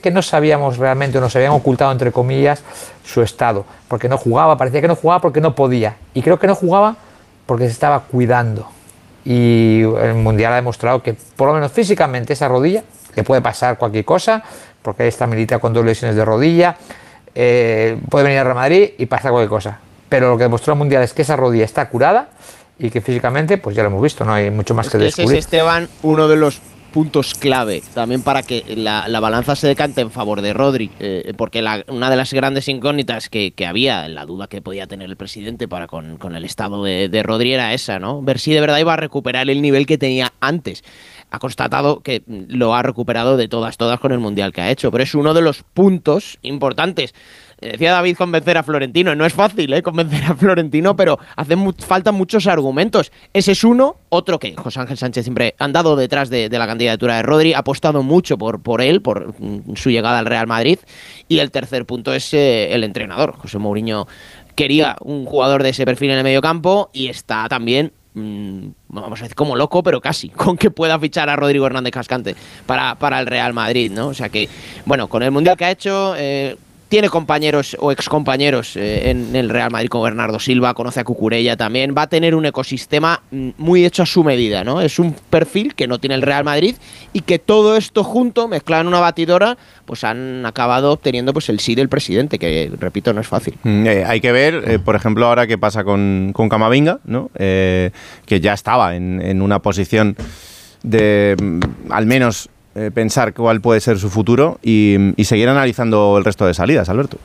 que no sabíamos realmente, o nos habían ocultado entre comillas su estado, porque no jugaba, parecía que no jugaba porque no podía, y creo que no jugaba porque se estaba cuidando. Y el Mundial ha demostrado que por lo menos físicamente esa rodilla, le puede pasar cualquier cosa, porque esta milita con 2 lesiones de rodilla, puede venir a Real Madrid y pasar cualquier cosa, pero lo que demostró el Mundial es que esa rodilla está curada y que físicamente pues ya lo hemos visto, no hay mucho más que descubrir. Ese es, Esteban, uno de los puntos clave también para que la balanza se decante en favor de Rodri, porque una de las grandes incógnitas que había, la duda que podía tener el presidente para con el estado de Rodri era esa, ¿no? Ver si de verdad iba a recuperar el nivel que tenía antes. Ha constatado que lo ha recuperado de todas con el Mundial que ha hecho, pero es uno de los puntos importantes. Decía David convencer a Florentino, no es fácil convencer a Florentino, pero faltan muchos argumentos. Ese es uno, otro que José Ángel Sánchez siempre ha andado detrás de la candidatura de Rodri, ha apostado mucho por él, por su llegada al Real Madrid, y el tercer punto es el entrenador. José Mourinho quería un jugador de ese perfil en el mediocampo y está también, vamos a decir como loco, pero casi, con que pueda fichar a Rodrigo Hernández Cascante para el Real Madrid, ¿no? O sea que, bueno, con el Mundial que ha hecho, tiene compañeros o excompañeros en el Real Madrid como Bernardo Silva, conoce a Cucurella también, va a tener un ecosistema muy hecho a su medida, ¿no? Es un perfil que no tiene el Real Madrid y que todo esto junto, mezclado en una batidora, pues han acabado obteniendo pues el sí del presidente, que repito, no es fácil. Hay que ver, por ejemplo, ahora qué pasa con Camavinga, ¿no? Que ya estaba en una posición de al menos pensar cuál puede ser su futuro y seguir analizando el resto de salidas, Alberto.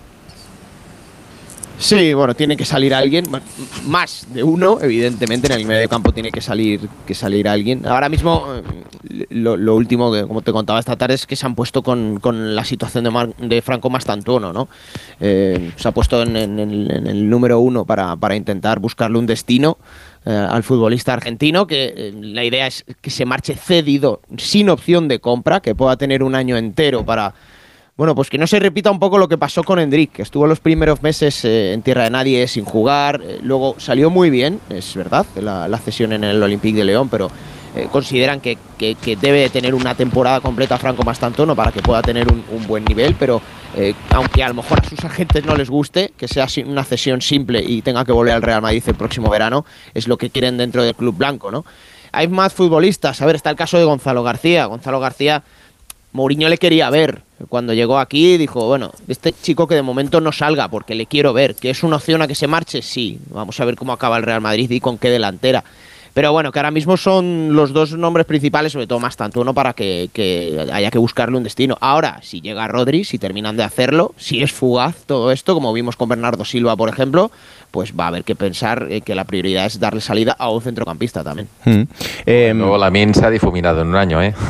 Sí, bueno, tiene que salir alguien, más de uno, evidentemente, en el medio campo tiene que salir alguien. Ahora mismo, lo último que, como te contaba esta tarde, es que se han puesto con la situación de Franco Mastantuono, ¿no? Se ha puesto en el número 1 para intentar buscarle un destino al futbolista argentino, que la idea es que se marche cedido, sin opción de compra, que pueda tener un año entero para... Bueno, pues que no se repita un poco lo que pasó con Endrick, que estuvo los primeros meses en tierra de nadie, sin jugar, luego salió muy bien, es verdad, la cesión en el Olympique de León, pero consideran que debe tener una temporada completa Franco Mastantuono para que pueda tener un buen nivel, pero aunque a lo mejor a sus agentes no les guste, que sea una cesión simple y tenga que volver al Real Madrid el próximo verano, es lo que quieren dentro del club blanco, ¿no? Hay más futbolistas, a ver, está el caso de Gonzalo García. Mourinho le quería ver. Cuando llegó aquí dijo, bueno, este chico que de momento no salga porque le quiero ver, que es una opción a que se marche, sí, vamos a ver cómo acaba el Real Madrid y con qué delantera. Pero bueno, que ahora mismo son los dos nombres principales, sobre todo Mastantuono, para que haya que buscarle un destino. Ahora, si llega Rodri, si terminan de hacerlo, si es fugaz todo esto, como vimos con Bernardo Silva, por ejemplo, pues va a haber que pensar que la prioridad es darle salida a un centrocampista también. Luego Lamine se ha difuminado en un año, ¿eh?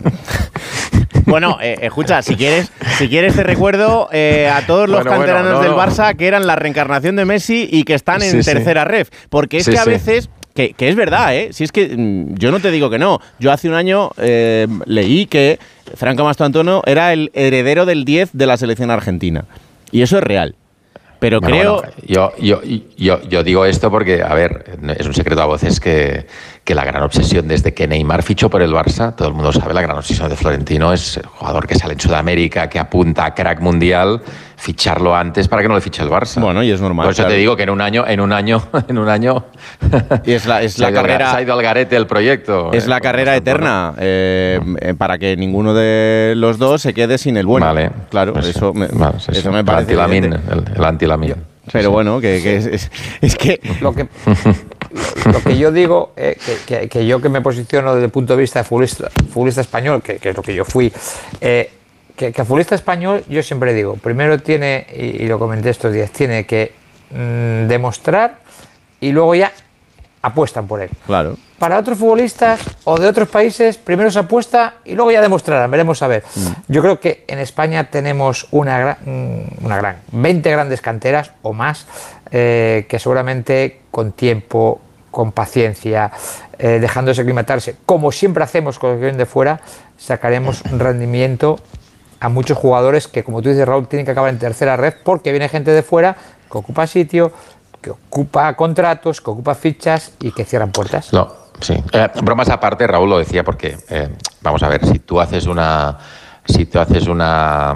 Bueno, escucha, si quieres te recuerdo a todos los canteranos del Barça que eran la reencarnación de Messi y que están en tercera ref. Porque es que a veces... Que es verdad, ¿eh? Si es que yo no te digo que no. Yo hace un año leí que Franco Mastantuono era el heredero del 10 de la selección argentina. Y eso es real. Pero creo... Bueno, yo digo esto porque, a ver, es un secreto a voces que la gran obsesión desde que Neymar fichó por el Barça, todo el mundo sabe, la gran obsesión de Florentino es el jugador que sale en Sudamérica, que apunta a crack mundial, ficharlo antes para que no le fiche el Barça. Bueno, y es normal. Por eso te digo que en un año y es la carrera, se ha ido al garete el proyecto. Es la carrera eterna para que ninguno de los dos se quede sin el bueno. Vale. Claro, pues eso me parece el anti-Lamine. Pero bueno, es que... Lo que yo digo, que yo que me posiciono desde el punto de vista de futbolista español, que es lo que yo fui, que futbolista español, yo siempre digo, primero tiene, y lo comenté estos días, tiene que demostrar y luego ya apuestan por él. Claro. Para otros futbolistas o de otros países, primero se apuesta y luego ya demostrarán, veremos a ver. Yo creo que en España tenemos una gran 20 grandes canteras o más, que seguramente con tiempo, con paciencia, dejándose aclimatarse, como siempre hacemos con los que vienen de fuera, sacaremos un rendimiento a muchos jugadores que, como tú dices, Raúl, tienen que acabar en tercera red porque viene gente de fuera que ocupa sitio, que ocupa contratos, que ocupa fichas y que cierran puertas. No, sí. Bromas aparte, Raúl lo decía porque, vamos a ver, si tú haces una